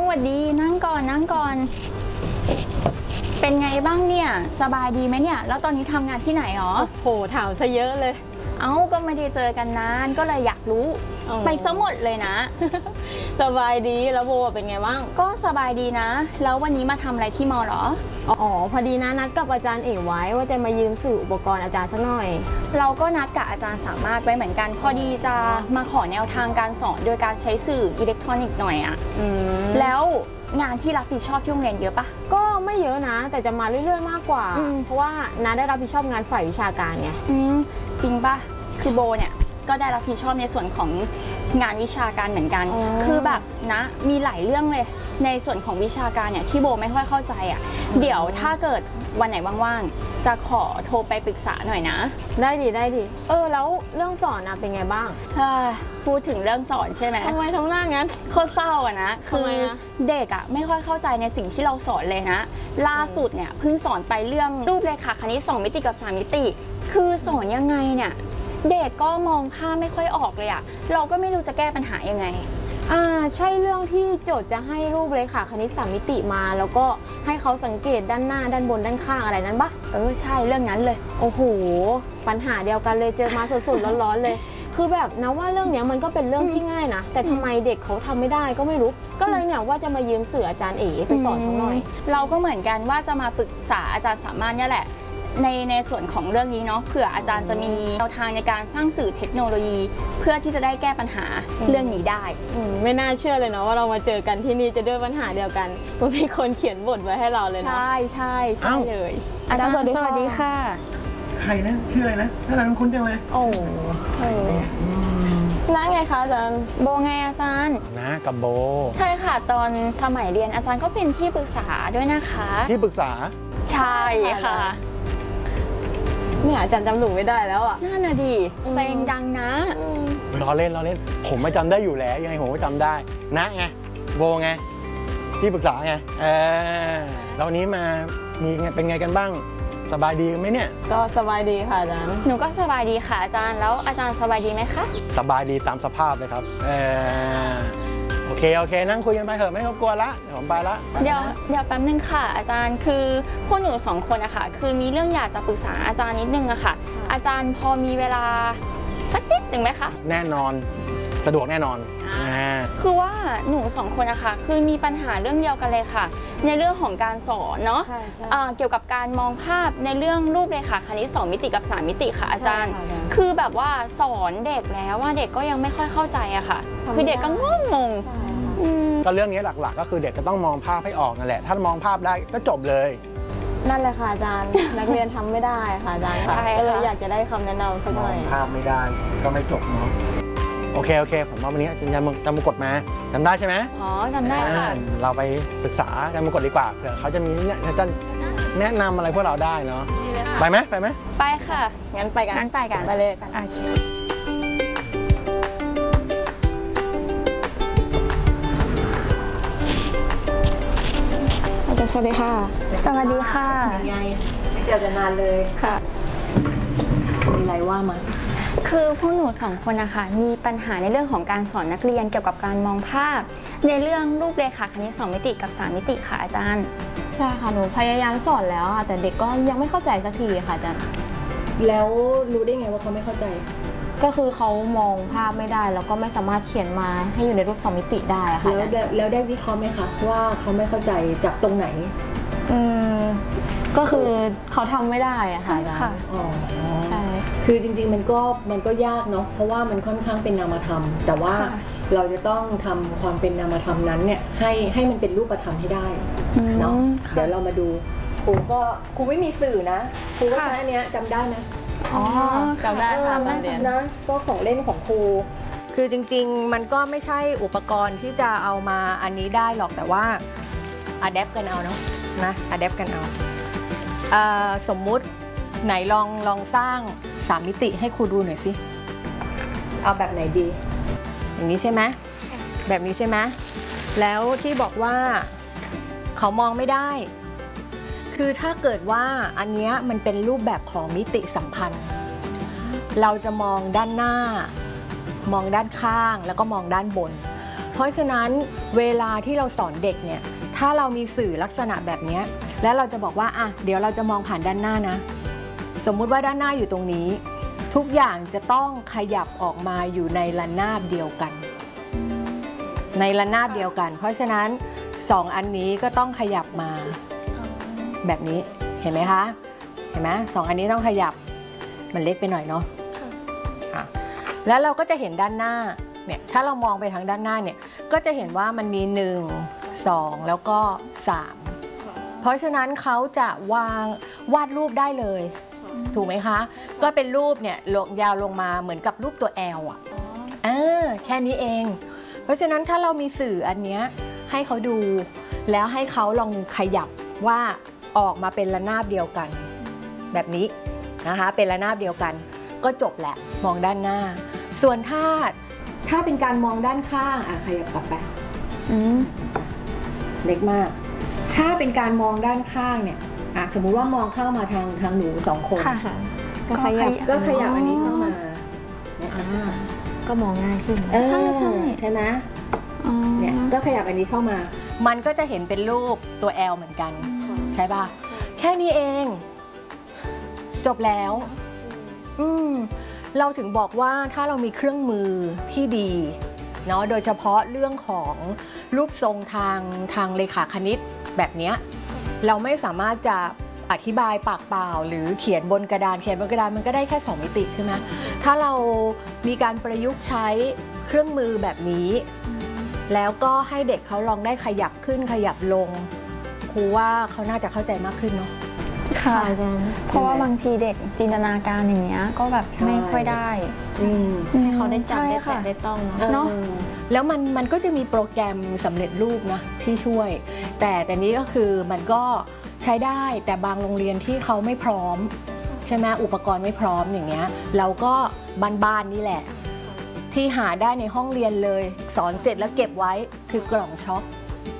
วัสดีนั่งก่อนนั่งก่อนเป็นไงบ้างเนี่ยสบายดีไหมเนี่ยแล้วตอนนี้ทำงานที่ไหนหรอโหถามซะเยอะเลยเอ้าก็ไม่ได้เจอกันนานก็เลยอยากรู้ไปซะหมดเลยนะสบายดีแล้วโบเป็นไงบ้างก็สบายดีนะแล้ววันนี้มาทำอะไรที่มอหรออ๋อพอดีนะนัดกับอาจารย์เอกไว้ว่าจะมายืมสื่ออุปกรณ์อาจารย์สักหน่อยเราก็นัดกับอาจารย์สามารถไว้เหมือนกันพอดีจะมาขอแนวทางการสอนโดยการใช้สื่ออิเล็กทรอนิกส์หน่อยอะแล้วงานที่รับผิดชอบที่โรงเรียนเยอะปะก็ไม่เยอะนะแต่จะมาเรื่อยๆมากกว่าเพราะว่านัดได้รับผิดชอบงานฝ่ายวิชาการไงจริงปะคือโบเนี่ยก็ได้รับผิดชอบในส่วนของงานวิชาการเหมือนกันคือแบบนะมีหลายเรื่องเลยในส่วนของวิชาการเนี่ยที่โบไม่ค่อยเข้าใจอ่ะเดี๋ยวถ้าเกิดวันไหนว่างๆจะขอโทรไปปรึกษาหน่อยนะได้ดีแล้วเรื่องสอนนะเป็นไงบ้างพูดถึงเรื่องสอนใช่ไหมทำไมทำหน้างั้นโคตรเศร้าอะนะคือเด็กอะไม่ค่อยเข้าใจในสิ่งที่เราสอนเลยนะล่าสุดเนี่ยเพิ่งสอนไปเรื่องรูปเรขาคณิต2 มิติกับ3 มิติคือสอนยังไงเนี่ยเด็กก็มองภาพไม่ค่อยออกเลยอะเราก็ไม่รู้จะแก้ปัญหายังไงใช่เรื่องที่โจทย์จะให้รูปเรขาคณิต3 มิติมาแล้วก็ให้เขาสังเกตด้านหน้าด้านบนด้านข้างอะไรนั้นปะใช่เรื่องนั้นเลยโอ้โหปัญหาเดียวกันเลยเจอมาสดๆร้อนๆเลยคือแบบนะว่าเรื่องนี้มันก็เป็นเรื่องที่ง่ายนะแต่ทำไมเด็กเขาทำไม่ได้ก็ไม่รู้ก็เลยเนี่ยว่าจะมายืมสื่ออาจารย์เอ๋ไปสอนสักหน่อยเราก็เหมือนกันว่าจะมาปรึกษาอาจารย์สามารถเนี่ยแหละในส่วนของเรื่องนี้เนาะเผื่ออาจารย์จะมีแนวทางในการสร้างสื่อเทคโนโลยีเพื่อที่จะได้แก้ปัญหาเรื่องนี้ได้ไม่น่าเชื่อเลยเนาะว่าเรามาเจอกันที่นี่จะด้วยปัญหาเดียวกันว่ามีคนเขียนบทไว้ให้เราเลยนะใช่เลยอาจารย์สวัสดีค่ะใครนะชื่ออะไรนะน่ารักคุ้นจังเลยโอ้น้าไงคะอาจารย์โบไงอาจารย์นะกับโบใช่ค่ะตอนสมัยเรียนอาจารย์ก็เป็นที่ปรึกษาด้วยนะคะที่ปรึกษาใช่ค่ะเนี่ยอาจารย์จำหนูไม่ได้แล้วอ่ะน่าน่ะดิเซ็งดังนะล้อเล่นผมไม่จำได้อยู่แล้วยังไงผมก็จำได้นะไงโบไงที่ปรึกษาไงแล้ววันนี้มามีเป็นไงกันบ้างสบายดีไหมเนี่ยก็สบายดีค่ะอาจารย์หนูก็สบายดีค่ะอาจารย์แล้วอาจารย์สบายดีไหมคะสบายดีตามสภาพเลยครับโอเคนั่งคุยกันไปเถอะไม่รบกวนละเดี๋ยวผมไปละเดี๋ยวแป๊บนึงค่ะอาจารย์คือพวกหนู2 คนอะค่ะคือมีเรื่องอยากจะปรึกษาอาจารย์นิดนึงอะค่ะอาจารย์พอมีเวลาสักนิดหนึ่งไหมคะแน่นอนสะดวกแน่นอนคือว่าหนู2 คนอะค่ะคือมีปัญหาเรื่องเดียวกันเลยค่ะในเรื่องของการสอนเนาะเกี่ยวกับการมองภาพในเรื่องรูปเรขาคณิต2 มิติกับ3 มิติค่ะอาจารย์คือแบบว่าสอนเด็กแล้วว่าเด็กก็ยังไม่ค่อยเข้าใจอะค่ะคือเด็กก็งงก็เรื่องนี้หลักๆก็คือเด็กก็ต้องมองภาพให้ออกนั่นแหละถ้ามองภาพได้ก็จบเลยนั่นแหละค่ะอาจารย์นักเรียนทำไม่ได้ค่ะอาจารย์ก็เลยอยากจะได้คำแนะนำสักหน่อยมองภาพไม่ได้ก็ไม่จบเนาะโอเคผมว่าวันนี้อาจารย์มงกฎมาจำได้ใช่ไหมจำได้ค่ะเราไปปรึกษาอาจารย์มงกฎดีกว่าเผื่อเขาจะมีอาจารย์แนะนำอะไรพวกเราได้เนาะไปไหมไปค่ะงั้นไปกันไปเลยสวัสดีค่ะสวัสดีค่ะเป็นไงไม่เจอกันนานเลยค่ะมีอะไรว่ามาคือพวกหนู2 คนนะคะมีปัญหาในเรื่องของการสอนนักเรียนเกี่ยวกับการมองภาพในเรื่องรูปเรขาคณิต2 มิติกับ3 มิติค่ะอาจารย์ใช่ค่ะหนูพยายามสอนแล้วค่ะแต่เด็กก็ยังไม่เข้าใจสักทีค่ะอาจารย์แล้วรู้ได้ไงว่าเขาไม่เข้าใจก็คือเขามองภาพไม่ได้แล้วก็ไม่สามารถเขียนมาให้อยู่ในรูป2 มิติได้ค่ะแล้วได้วิเคราะห์ไหมคะว่าเขาไม่เข้าใจจากตรงไหนก็คือเขาทำไม่ได้อะค่ะใช่คือจริงๆมันก็ยากเนาะเพราะว่ามันค่อนข้างเป็นนามธรรมแต่ว่าเราจะต้องทำความเป็นนามธรรมนั้นเนี่ยให้มันเป็นรูปธรรมให้ได้เนาะเดี๋ยวเรามาดูครูไม่มีสื่อนะครูว่าอันเนี้ยจำได้ไหมจำได้ค่ะนะก็ของเล่นของครูคือจริงๆมันก็ไม่ใช่อุปกรณ์ที่จะเอามาอันนี้ได้หรอกแต่ว่าอะแดปกันเอาเนาะนะอะแดปกันเอาสมมุติไหนลองสร้าง3 มิติให้ครูดูหน่อยสิเอาแบบไหนดีอย่างนี้ใช่ไหมแบบนี้ใช่ไหมแล้วที่บอกว่าเขามองไม่ได้คือถ้าเกิดว่าอันนี้มันเป็นรูปแบบของมิติสัมพันธ์เราจะมองด้านหน้ามองด้านข้างแล้วก็มองด้านบนเพราะฉะนั้นเวลาที่เราสอนเด็กเนี่ยถ้าเรามีสื่อลักษณะแบบนี้แล้วเราจะบอกว่าอ่ะเดี๋ยวเราจะมองผ่านด้านหน้านะสมมุติว่าด้านหน้าอยู่ตรงนี้ทุกอย่างจะต้องขยับออกมาอยู่ในระนาบเดียวกันในระนาบเดียวกัน เพราะฉะนั้น2อันนี้ก็ต้องขยับมาแบบนี้เห็นไหมคะเห็นไหม2อันนี้ต้องขยับมันเล็กไปหน่อยเนาะแล้วเราก็จะเห็นด้านหน้าเนี่ยถ้าเรามองไปทางด้านหน้าเนี่ยก็จะเห็นว่ามันมี1 2แล้วก็3เพราะฉะนั้นเขาจะวาดรูปได้เลยถูกไหมคะก็เป็นรูปเนี่ยยาวลงมาเหมือนกับรูปตัว L อ่ะแค่นี้เองเพราะฉะนั้นถ้าเรามีสื่ออันเนี้ยให้เขาดูแล้วให้เขาลองขยับว่าออกมาเป็นระนาบเดียวกันแบบนี้นะคะเป็นระนาบเดียวกันก็จบแหละมองด้านหน้าส่วนถ้าเป็นการมองด้านข้างขยับกลับไปเล็กมากถ้าเป็นการมองด้านข้างเนี่ยสมมุติว่ามองเข้ามาทางหนู2 คนก็ขยับอันนี้เข้ามาก็มองง่ายขึ้นใช่ไหมเนี่ยก็ขยับอันนี้เข้ามามันก็จะเห็นเป็นรูปตัว L เหมือนกันใช่ป่ะแค่นี้เองจบแล้วเราถึงบอกว่าถ้าเรามีเครื่องมือที่ดีเนาะโดยเฉพาะเรื่องของรูปทรงทางเลขาคณิตแบบนี้เราไม่สามารถจะอธิบายปากเปล่าหรือเขียนบนกระดานมันก็ได้แค่2 มิติใช่ไหมถ้าเรามีการประยุกต์ใช้เครื่องมือแบบนี้แล้วก็ให้เด็กเขาลองได้ขยับขึ้นขยับลงครูว่าเขาน่าจะเข้าใจมากขึ้นเนาะค่ะอาจารย์เพราะว่าบางทีเด็กจินตนาการอย่างเงี้ยก็แบบไม่ค่อยได้ให้เขาได้จำได้แตะได้ต้องเนาะแล้วมันก็จะมีโปรแกรมสำเร็จรูปนะที่ช่วยแต่นี้ก็คือมันก็ใช้ได้แต่บางโรงเรียนที่เขาไม่พร้อมใช่ไหมอุปกรณ์ไม่พร้อมอย่างเงี้ยเราก็บ้านๆนี่แหละที่หาได้ในห้องเรียนเลยสอนเสร็จแล้วเก็บไว้คือกล่องช็อค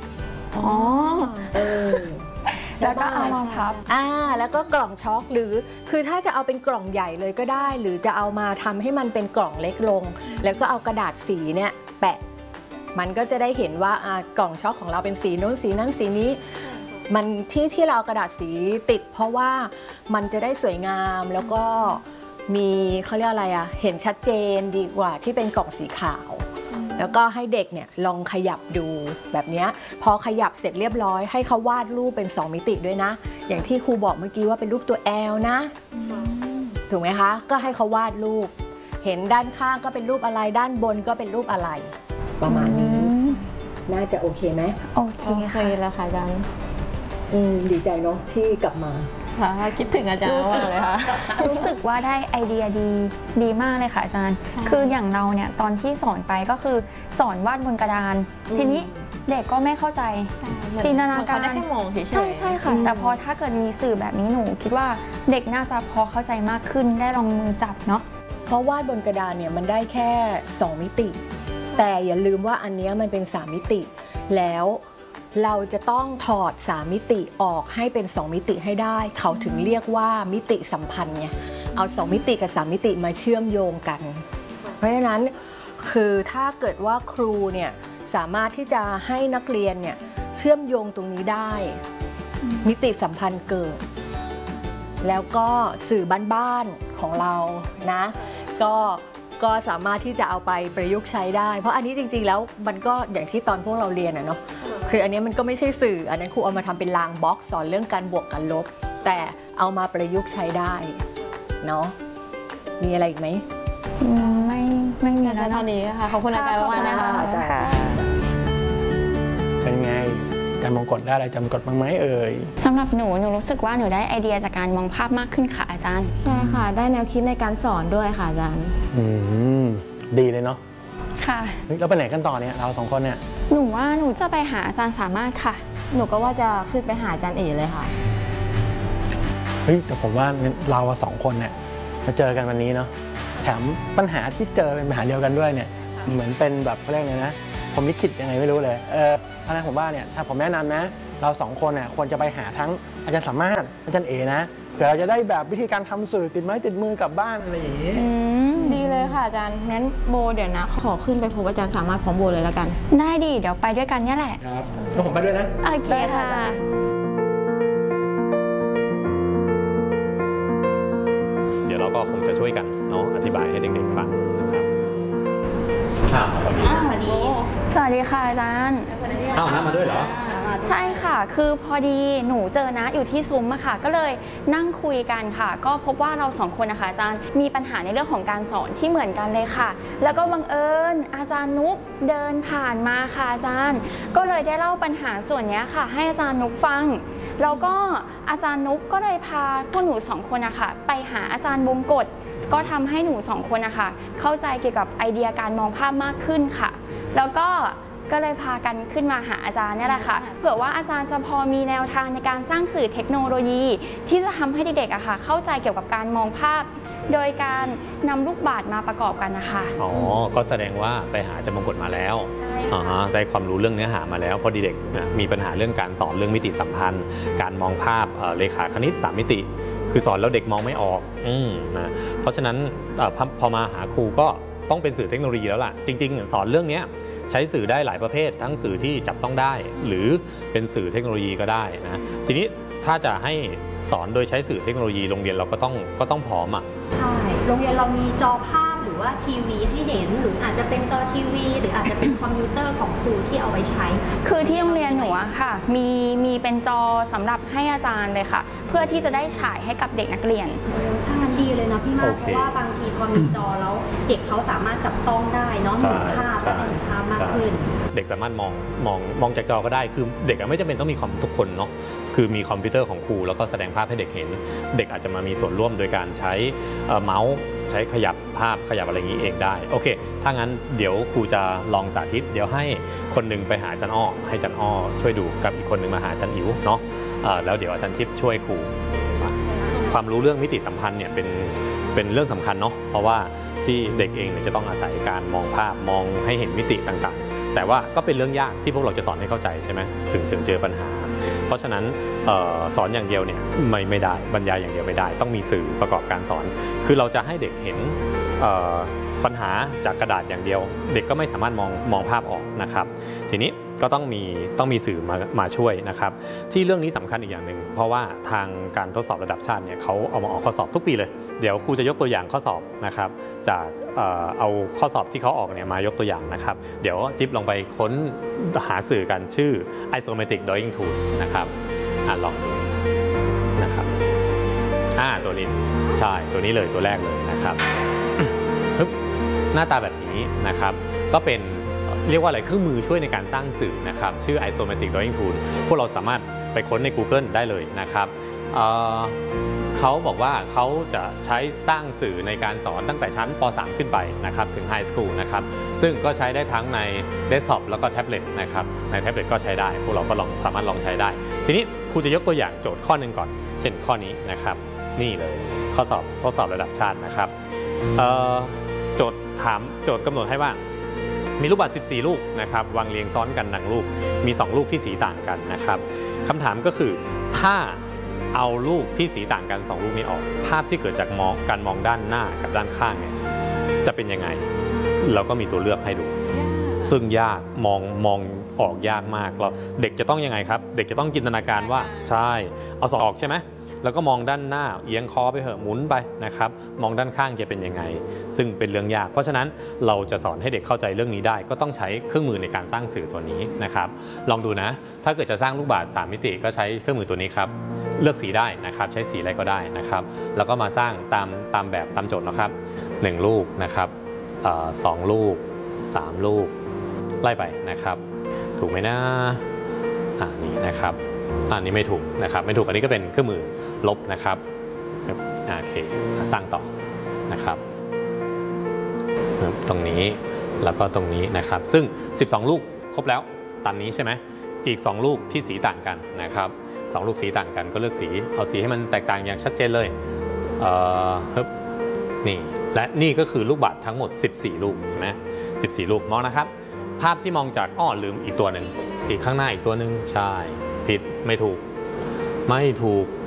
แล้วก็เอามาพับแล้วก็กล่องช็อคหรือคือถ้าจะเอาเป็นกล่องใหญ่เลยก็ได้หรือจะเอามาทำให้มันเป็นกล่องเล็กลงแล้วก็เอากระดาษสีเนี่ยแปะมันก็จะได้เห็นว่ากล่องช็อคของเราเป็นสีโน้นสีนั้นสีนี้มันที่เราเอากระดาษสีติดเพราะว่ามันจะได้สวยงามแล้วก็มีเขาเรียกอะไรเห็นชัดเจนดีกว่าที่เป็นกล่องสีขาวแล้วก็ให้เด็กเนี่ยลองขยับดูแบบนี้พอขยับเสร็จเรียบร้อยให้เขาวาดรูปเป็น2 มิติด้วยนะอย่างที่ครูบอกเมื่อกี้ว่าเป็นรูปตัว L นะถูกไหมคะก็ให้เขาวาดรูปเห็นด้านข้างก็เป็นรูปอะไรด้านบนก็เป็นรูปอะไรประมาณนี้น่าจะโอเคไหมโอเคแล้วค่ะอาจารย์ดีใจเนาะที่กลับมาคิดถึงอาจารย์มากเลยค่ะรู้สึกว่าได้ไอเดียดีมากเลยค่ะอาจารย์คืออย่างเราเนี่ยตอนที่สอนไปก็คือสอนวาดบนกระดานทีนี้เด็กก็ไม่เข้าใจจินตนาการได้แค่มองเฉยๆใช่ค่ะแต่พอถ้าเกิดมีสื่อแบบนี้หนูคิดว่าเด็กน่าจะพอเข้าใจมากขึ้นได้ลองมือจับเนาะเพราะวาดบนกระดานเนี่ยมันได้แค่2 มิติแต่อย่าลืมว่าอันนี้มันเป็น3 มิติแล้วเราจะต้องถอด3 มิติออกให้เป็น2 มิติให้ได้เขาถึงเรียกว่ามิติสัมพันธ์ไงเอา2 มิติกับ3 มิติมาเชื่อมโยงกันเพราะฉะนั้นคือถ้าเกิดว่าครูเนี่ยสามารถที่จะให้นักเรียนเนี่ยเชื่อมโยงตรงนี้ได้มิติสัมพันธ์เกิดแล้วก็สื่อบ้านๆของเรานะก็สามารถที่จะเอาไปประยุกต์ใช้ได้เพราะอันนี้จริงๆแล้วมันก็อย่างที่ตอนพวกเราเรียนเนาะคืออันนี้มันก็ไม่ใช่สื่ออันนั้นครูเอามาทำเป็นรางบล็อกสอนเรื่องการบวกกันลบแต่เอามาประยุกต์ใช้ได้เนาะมีอะไรอีกไหมไม่มีแล้วเท่านี้ค่ะขอบคุณอาจารย์มากนะคะเป็นไงจำมงกฎได้อะไรจำกฎบ้างไหมสำหรับหนูรู้สึกว่าหนูได้ไอเดียจากการมองภาพมากขึ้นค่ะอาจารย์ใช่ค่ะได้แนวคิดในการสอนด้วยค่ะอาจารย์ดีเลยเนาะค่ะแล้วไปไหนกันต่อเนี่ยเรา2 คนเนี่ยหนูว่าหนูจะไปหาอาจารย์สามารถค่ะหนูก็ว่าจะขึ้นไปหาอาจารย์เอ๋เลยค่ะแต่ผมว่าเรา2 คนเนี่ยมาเจอกันวันนี้เนาะแถมปัญหาที่เจอเป็นปัญหาเดียวกันด้วยเนี่ยเหมือนเป็นแบบเขาเรียกเลยนะผมลิขิตยังไงไม่รู้เลยเพราะฉะนั้นผมว่าเนี่ยถ้าผมแนะนำนะเรา2 คนเนี่ยควรจะไปหาทั้งอาจารย์สามารถอาจารย์เอ๋นะผื่อเราจะได้แบบวิธีการทำสื่อติดไม้ติดมือกลับบ้านอะไรอย่างนี้ดีเลยค่ะอาจารย์งั้นโบเดี๋ยวนะขอขึ้นไปพบอาจารย์สามารถพร้อมโบเลยแล้วกันได้ดิเดี๋ยวไปด้วยกันเนี่ยแหละครับแล้วผมไปด้วยนะโอเคค่ะเดี๋ยวเราก็คงจะช่วยกันเนาะอธิบายให้เด็กๆฟังนะครับสวัสดีสวัสดีค่ะอาจารย์อ้าวน้ามาด้วยเหรอใช่ค่ะ คือพอดีหนูเจอนะอยู่ที่ซุ้มอะค่ะ ก็เลยนั่งคุยกันค่ะ ก็พบว่าเราสองคนนะคะอาจารย์มีปัญหาในเรื่องของการสอนที่เหมือนกันเลยค่ะ แล้วก็บังเอิญอาจารย์นุกเดินผ่านมาค่ะอาจารย์ ก็เลยได้เล่าปัญหาส่วนนี้ค่ะ ให้อาจารย์นุกฟัง แล้วก็อาจารย์นุกก็เลยพาพวกหนูสองคนนะคะไปหาอาจารย์บงกฎก็ทำให้หนูสองคนนะคะเข้าใจเกี่ยวกับไอเดียการมองภาพมากขึ้นค่ะ แล้วก็เลยพากันขึ้นมาหาอาจารย์เนี่ยแหละค่ะเผื่อว่าอาจารย์จะพอมีแนวทางในการสร้างสื่อเทคโนโลยี ที่จะทำให้เด็กๆอะค่ะเข้าใจเกี่ยวกับการมองภาพ โดยการนำลูกบาศก์มาประกอบกันนะคะอ๋อ ก็แสดงว่าไปหาอาจารย์มงกฎมาแล้วใช่ค่ะได้ความรู้เรื่องเนื้อหามาแล้วพอดีเด็กมีปัญหาเรื่องการสอนเรื่องมิติสัมพันธ์ การมองภาพเลขาคณิต3มิติ คือสอนแล้วเด็กมองไม่ออกนะเพราะฉะนั้นพอมาหาครูก็ต้องเป็นสื่อเทคโนโลยีแล้วล่ะจริงๆสอนเรื่องนี้ใช้สื่อได้หลายประเภท ทั้งสื่อที่จับต้องได้ หรือเป็นสื่อเทคโนโลยีก็ได้นะทีนี้ถ้าจะให้สอนโดยใช้สื่อเทคโนโลยีโรงเรียนเราก็ต้องพร้อมอ่ะใช่ โรงเรียนเรามีจอภาพหรือว่าทีวีให้เห็นหรืออาจจะเป็นจอทีวีหรืออาจจะเป็นคอมพิวเตอร์ของครูที่เอาไว้ใช้คือที่โรงเรียนหนูอะค่ะมีเป็นจอสำหรับให้อาจารย์เลยค่ะ เพื่อที่จะได้ฉายให้กับเด็กนักเรียนถ้างั้นดีเลยนะพี่มากโอเคเพราะว่าบางทีพอมีจอแล้วเด็กเขาสามารถจับต้องได้เนาะเห็นภาพก็จะเห็นภาพมากขึ้นเด็กสามารถมองจากจอก็ได้คือเด็กไม่จำเป็นต้องมีคอมทุกคนเนาะคือมีคอมพิวเตอร์ของครูแล้วก็แสดงภาพให้เด็กเห็น เด็กอาจจะมามีส่วนร่วมโดยการใช้เมาส์ใช้ขยับภาพขยับอะไรอย่างนี้เองได้โอเคถ้างั้นเดี๋ยวครูจะลองสาธิตเดี๋ยวให้คนหนึ่งไปหาอาจารย์อ้อให้อาจารย์อ้อช่วยดูกับอีกคนหนึ่งมาหาอาจารย์อิ๋วเนาะแล้วเดี๋ยวอาจารย์ชิปช่วยครูความรู้เรื่องมิติสัมพันธ์เนี่ยเป็นเรื่องสำคัญเนาะเพราะว่าที่เด็กเองเนี่ยจะต้องอาศัยการมองภาพมองให้เห็นมิติต่างๆแต่ว่าก็เป็นเรื่องยากที่พวกเราจะสอนให้เข้าใจใช่ไหมถึงเจอปัญหาเพราะฉะนั้นสอนอย่างเดียวเนี่ยไม่ได้บรรยายอย่างเดียวไม่ได้ต้องมีสื่อประกอบการสอนคือเราจะให้เด็กเห็นปัญหาจากกระดาษอย่างเดียว เด็กก็ไม่สามารถมองภาพออกนะครับทีนี้ก็ต้องมีสื่อมาช่วยนะครับที่เรื่องนี้สำคัญอีกอย่างหนึ่งเพราะว่าทางการทดสอบระดับชาติเนี่ยเขาเอามาออกข้อสอบทุกปีเลยเดี๋ยวครูจะยกตัวอย่างข้อสอบนะครับจากเอาข้อสอบที่เขาออกเนี่ยมายกตัวอย่างนะครับเดี๋ยวจิ๊บลองไปค้นหาสื่อกันชื่อ Isometric Drawing Tool นะครับลองดูนะครับตัวนี้ใช่ตัวนี้เลยตัวแรกเลยนะครับ หน้าตาแบบนี้นะครับก็เป็นเรียกว่าอะไรเครื่องมือช่วยในการสร้างสื่อนะครับชื่อ Isometric Drawing Tool พวกเราสามารถไปค้นใน Google ได้เลยนะครับเขาบอกว่าเขาจะใช้สร้างสื่อในการสอนตั้งแต่ชั้นป .3 ขึ้นไปนะครับถึง High School นะครับซึ่งก็ใช้ได้ทั้งในเดสก์ท็อปแล้วก็แท็บเล็ตนะครับในแท็บเล็ตก็ใช้ได้พวกเราก็สามารถลองใช้ได้ทีนี้ครูจะยกตัวอย่างโจทย์ข้อหนึ่งก่อนเช่นข้อนี้นะครับนี่เลยข้อสอบทดสอบระดับชาตินะครับโจทย์กำหนดให้ว่ามีลูกบาศก์14 ลูกนะครับวางเรียงซ้อนกันดังรูปมี2ลูกที่สีต่างกันนะครับคำถามก็คือถ้าเอาลูกที่สีต่างกัน2ลูกนี้ออกภาพที่เกิดจากการมองด้านหน้ากับด้านข้างเนี่ยจะเป็นยังไงเราก็มีตัวเลือกให้ดูซึ่งยากมองออกยากมากเราเด็กจะต้องยังไงครับเด็กจะต้องจินตนาการว่าใช่เอา2ออกใช่ไหมแล้วก็มองด้านหน้าเอียงคอไปเหอะหมุนไปนะครับมองด้านข้างจะเป็นยังไงซึ่งเป็นเรื่องยากเพราะฉะนั้นเราจะสอนให้เด็กเข้าใจเรื่องนี้ได้ก็ต้องใช้เครื่องมือในการสร้างสื่อตัวนี้นะครับลองดูนะถ้าเกิดจะสร้างลูกบาศก์3มิติก็ใช้เครื่องมือตัวนี้ครับเลือกสีได้นะครับใช้สีอะไรก็ได้นะครับแล้วก็มาสร้างตามแบบตามโจทย์นะครับ1ลูกนะครับ2ลูก3ลูกไล่ไปนะครับถูกไหมนะนี่นะครับอันนี้ไม่ถูกนะครับไม่ถูกอันนี้ก็เป็นเครื่องมือลบนะครับโอเคสร้างต่อนะครับตรงนี้แล้วก็ตรงนี้นะครับซึ่ง12ลูกครบแล้วตามนี้ใช่ไหมอีก2ลูกที่สีต่างกันนะครับ2ลูกสีต่างกันก็เลือกสีเอาสีให้มันแตกต่างอย่างชัดเจนเลยนี่และนี่ก็คือลูกบาศก์ทั้งหมด14ลูกเห็นไหม14ลูกมองนะครับภาพที่มองจากลืมอีกตัวหนึ่งอีกข้างหน้าอีกตัวหนึ่งใช่ผิดไม่ถูก